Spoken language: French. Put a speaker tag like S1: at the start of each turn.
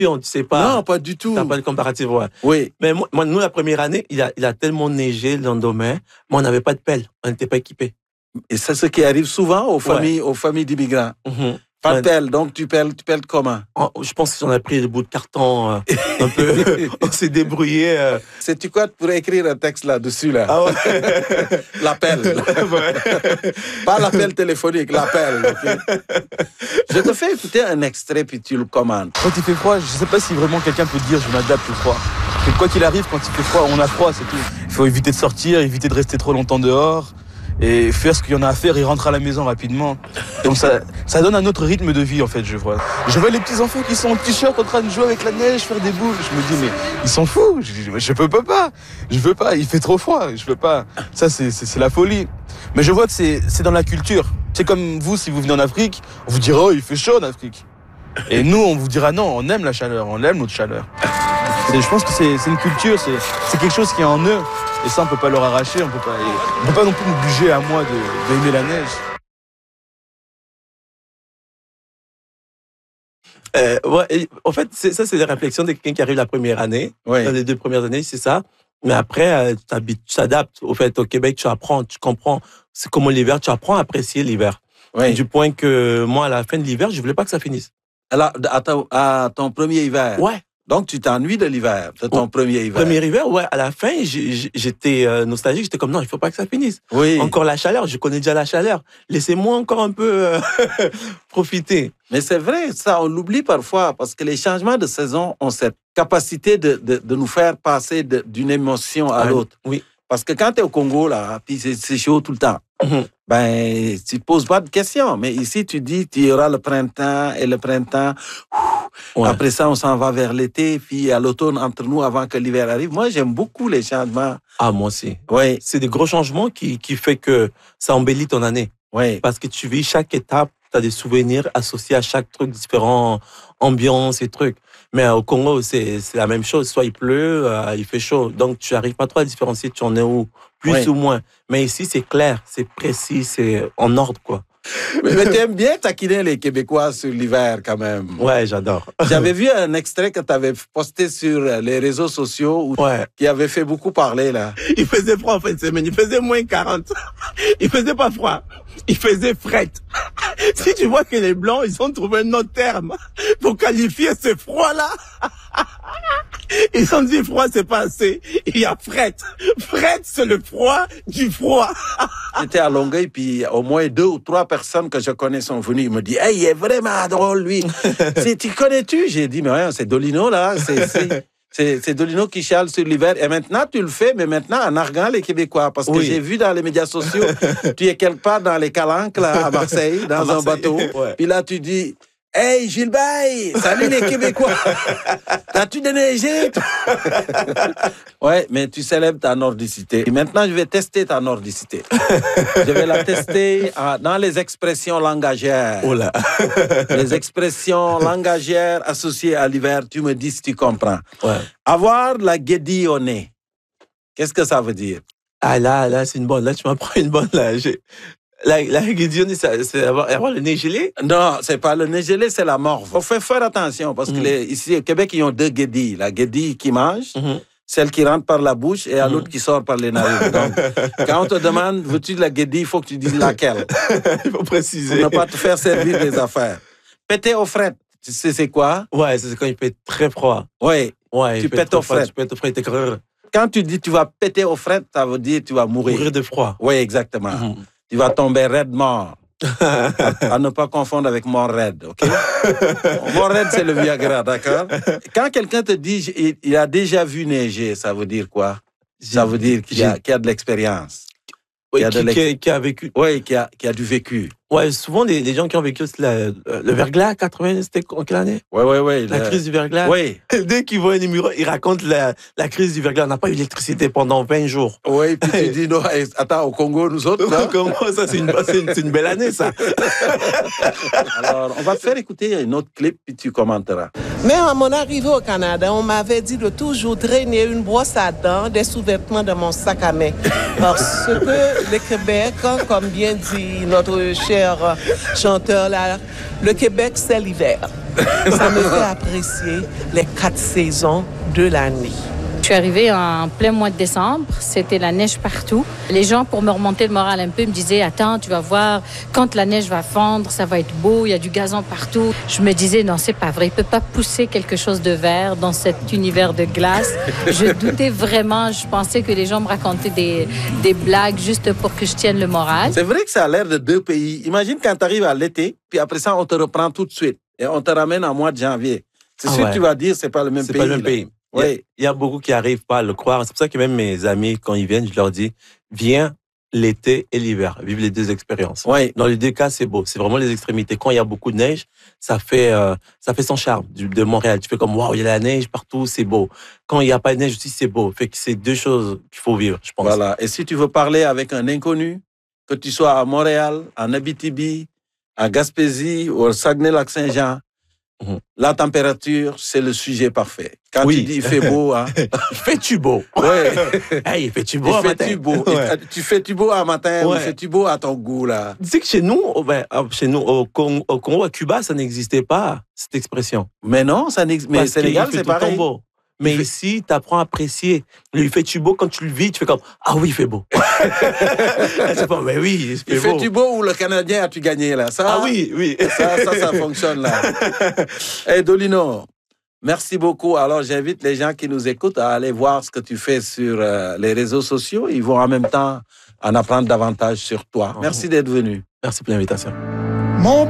S1: champion, tu sais pas.
S2: Non, pas du tout.
S1: T'as pas de comparatif, ouais.
S2: Oui.
S1: Mais moi, nous, la première année, il a tellement neigé le lendemain, mais on n'avait pas de pelle, on n'était pas équipés.
S2: Et c'est ce qui arrive souvent aux familles d'immigrants. Pas de pelle, donc tu pelles comment?
S1: Je pense qu'on a pris le bout de carton un peu. On s'est débrouillé.
S2: Sais-tu quoi pour écrire un texte là-dessus, là?
S1: Ah ouais.
S2: L'appel. Pas l'appel téléphonique, l'appel. Okay? Je te fais écouter un extrait, puis tu le commandes.
S3: Quand il fait froid, je ne sais pas si vraiment quelqu'un peut dire je m'adapte au froid. Mais quoi qu'il arrive, quand il fait froid, on a froid, c'est tout. Il faut éviter de sortir, éviter de rester trop longtemps dehors. Et faire ce qu'il y en a à faire et rentrer à la maison rapidement. Donc ça donne un autre rythme de vie en fait, je vois. Je vois les petits enfants qui sont en t-shirt en train de jouer avec la neige, faire des boules. Je me dis mais ils sont fous. Je peux pas. Je veux pas. Il fait trop froid. Je peux pas. Ça c'est la folie. Mais je vois que c'est dans la culture. C'est comme vous, si vous venez en Afrique, on vous dira oh il fait chaud en Afrique. Et nous on vous dira non, on aime la chaleur, on aime notre chaleur. Je pense que c'est une culture, c'est quelque chose qui est en eux. Et ça, on peut pas leur arracher, on peut pas non plus m'obliger à moi d'aimer la neige.
S1: En fait, ça, c'est les réflexions de quelqu'un qui arrive la première année.
S2: Ouais.
S1: Dans les 2 premières années, c'est ça. Mais après, tu t'adaptes. Au fait, au Québec, tu apprends, tu comprends. C'est comme l'hiver, tu apprends à apprécier l'hiver.
S2: Oui.
S1: Du point que moi, à la fin de l'hiver, je voulais pas que ça finisse.
S2: Alors, à ton premier hiver.
S1: Ouais.
S2: Donc, tu t'ennuies de l'hiver, de ton premier hiver.
S1: Premier hiver, ouais. À la fin, j'étais nostalgique. J'étais comme, non, il faut pas que ça finisse.
S2: Oui.
S1: Encore la chaleur. Je connais déjà la chaleur. Laissez-moi encore un peu profiter.
S2: Mais c'est vrai, ça, on l'oublie parfois, parce que les changements de saison ont cette capacité de nous faire passer d'une émotion à l'autre.
S1: Oui.
S2: Parce que quand tu es au Congo, là, puis c'est chaud tout le temps, ben, tu te poses pas de questions. Mais ici, tu dis, tu y auras le printemps, et le printemps, après ça, on s'en va vers l'été, puis à l'automne, entre nous, avant que l'hiver arrive. Moi, j'aime beaucoup les changements.
S1: Ah, moi aussi.
S2: Oui.
S1: C'est des gros changements qui fait que ça embellit ton année.
S2: Oui.
S1: Parce que tu vis chaque étape, tu as des souvenirs associés à chaque truc, différents ambiances et trucs. Mais au Congo, c'est la même chose. Soit il pleut, il fait chaud. Donc, tu n'arrives pas trop à différencier, tu en es où, plus ou moins. Mais ici, c'est clair, c'est précis, c'est en ordre, quoi.
S2: Mais tu aimes bien taquiner les Québécois sur l'hiver, quand même.
S1: Ouais, j'adore.
S2: J'avais vu un extrait que tu avais posté sur les réseaux sociaux qui avait fait beaucoup parler, là.
S1: Il faisait froid en fin de semaine, il faisait moins 40. Il faisait pas froid, il faisait fret. Si tu vois que les Blancs, ils ont trouvé un autre terme pour qualifier ce froid-là. Ils ont dit froid, c'est pas assez. Il y a fret. Fret, c'est le froid du froid.
S2: J'étais à Longueuil, puis au moins 2 ou 3 personnes que je connais sont venues. Ils me disent, hey, il est vraiment drôle, lui. Tu connais-tu? J'ai dit, mais ouais, c'est Dolino, là. C'est Dolino qui chiale sur l'hiver. Et maintenant, tu le fais, mais maintenant en arguant les Québécois. Parce que j'ai vu dans les médias sociaux, tu es quelque part dans les Calanques, là, à Marseille, dans un bateau. Ouais. Puis là, tu dis, hey, Gilbert, salut les Québécois. T'as-tu déneigé? Ouais, mais tu célèbres ta nordicité. Et maintenant, je vais tester ta nordicité. Je vais la tester dans les expressions langagières.
S1: Oh là.
S2: Les expressions langagières associées à l'hiver, tu me dis si tu comprends.
S1: Ouais.
S2: Avoir la guédille au nez. Qu'est-ce que ça veut dire?
S1: Ah là, c'est une bonne. Là, tu m'apprends une bonne, là. La guédille, c'est avoir le nez gelé?
S2: Non, c'est pas le nez gelé, c'est la morve. Il faut faire attention, parce que ici, au Québec, ils ont 2 guédilles. La guédille qui mange, celle qui rentre par la bouche, et l'autre qui sort par les narines. Donc, quand on te demande, veux-tu de la guédille, il faut que tu dises laquelle.
S1: Il faut préciser.
S2: Pour ne pas te faire servir des affaires. Péter aux frettes, tu sais c'est quoi?
S1: Ouais, c'est quand il fait très froid.
S2: Oui,
S1: ouais,
S2: tu pètes aux frettes.
S1: Tu pètes aux frettes, t'es creux.
S2: Quand tu dis tu vas péter aux frettes, ça veut dire tu vas mourir.
S1: Mourir de froid.
S2: Oui, exactement. Tu vas tomber raide mort. À ne pas confondre avec mort raide, OK? Mort raide, c'est le Viagra, d'accord? Quand quelqu'un te dit il a déjà vu neiger, ça veut dire quoi? Ça veut dire qu'il y a de l'expérience.
S1: Oui, qui a vécu.
S2: Oui, qui a du vécu.
S1: Ouais, souvent, les gens qui ont vécu le verglas, 80, c'était en quelle année?
S2: Oui.
S1: La crise du verglas.
S2: Oui.
S1: Dès qu'ils voient un numéro, ils racontent la crise du verglas. On n'a pas eu d'électricité pendant 20 jours.
S2: Oui, puis tu dis, non, attends, au Congo, nous autres, là.
S1: Au Congo, ça, c'est une belle année, ça.
S2: Alors, on va te faire écouter un autre clip, puis tu commenteras.
S4: Mais à mon arrivée au Canada, on m'avait dit de toujours traîner une brosse à dents, des sous-vêtements dans mon sac à main. Parce que le Québec, comme bien dit notre cher cher chanteur, là, le Québec, c'est l'hiver. Ça me fait apprécier les 4 saisons de l'année.
S5: Je suis arrivée en plein mois de décembre, c'était la neige partout. Les gens, pour me remonter le moral un peu, me disaient « Attends, tu vas voir, quand la neige va fondre, ça va être beau, il y a du gazon partout. » Je me disais « Non, c'est pas vrai, il ne peut pas pousser quelque chose de vert dans cet univers de glace. » Je doutais vraiment, je pensais que les gens me racontaient des blagues juste pour que je tienne le moral.
S2: C'est vrai que ça a l'air de 2 pays. Imagine quand tu arrives à l'été, puis après ça, on te reprend tout de suite et on te ramène en mois de janvier. C'est sûr que tu vas dire c'est pas le même pays.
S1: C'est pas le même pays.
S2: Oui.
S1: Il y a beaucoup qui n'arrivent pas à le croire. C'est pour ça que même mes amis, quand ils viennent, je leur dis, viens l'été et l'hiver, vive les 2 expériences.
S2: Oui.
S1: Dans les 2 cas, c'est beau. C'est vraiment les extrémités. Quand il y a beaucoup de neige, ça fait son charme de Montréal. Tu fais comme, waouh, il y a la neige partout, c'est beau. Quand il n'y a pas de neige aussi, c'est beau. Fait que c'est 2 choses qu'il faut vivre, je pense.
S2: Voilà. Et si tu veux parler avec un inconnu, que tu sois à Montréal, en Abitibi, à Gaspésie ou au Saguenay-Lac-Saint-Jean, la température, c'est le sujet parfait. Quand tu dis il fait beau, hein.
S1: Fais-tu beau?
S2: Ouais.
S1: Hey, il fait-tu beau à matin?
S2: Beau. Ouais. Tu fais-tu beau à matin ou fais-tu beau à ton goût, là?
S1: Tu sais que chez nous, au Congo, à Cuba, ça n'existait pas, cette expression.
S2: Mais non, ça n'existe. Mais Sénégal, c'est pareil.
S1: Beau. Mais ici, tu apprends à apprécier. Il fait-tu beau quand tu le vis, tu fais comme ah oui, il fait beau. C'est pas mais oui, il fait beau.
S2: Fais-tu beau ou le Canadien as-tu gagné là? Ça,
S1: ah oui.
S2: Ça fonctionne là. Hey Dolino, merci beaucoup. Alors j'invite les gens qui nous écoutent à aller voir ce que tu fais sur les réseaux sociaux. Ils vont en même temps en apprendre davantage sur toi. Merci d'être venu.
S1: Merci pour l'invitation.
S6: Mon